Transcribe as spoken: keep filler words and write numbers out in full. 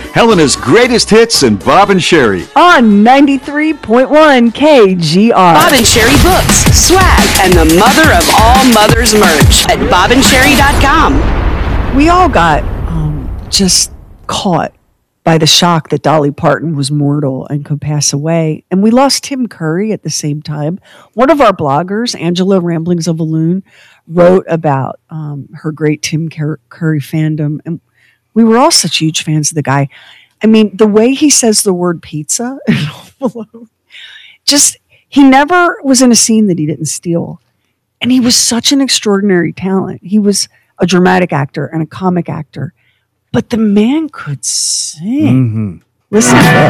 Helena's greatest hits and Bob and Sherry. On ninety-three point one K G R. Bob and Sherry books, swag, and the mother of all mothers merch at bob and sherry dot com. We all got um, just caught by the shock that Dolly Parton was mortal and could pass away. And we lost Tim Curry at the same time. One of our bloggers, Angela Ramblings of a Loon, wrote about um, her great Tim Curry fandom. And we were all such huge fans of the guy. I mean, the way he says the word pizza, just, he never was in a scene that he didn't steal. And he was such an extraordinary talent. He was a dramatic actor and a comic actor. But the man could sing. Mm-hmm. Listen to this.